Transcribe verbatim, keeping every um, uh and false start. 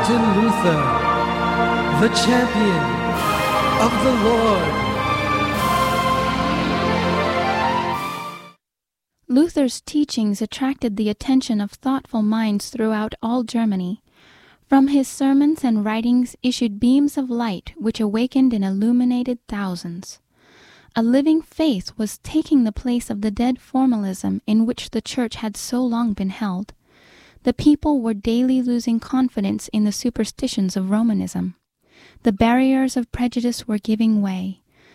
Martin Luther, the champion of the Lord. Luther's teachings attracted the attention of thoughtful minds throughout all Germany. From his sermons and writings issued beams of light which awakened and illuminated thousands. A living faith was taking the place of the dead formalism in which the Church had so long been held. The people were daily losing confidence in the superstitions of Romanism. The barriers of prejudice were giving way.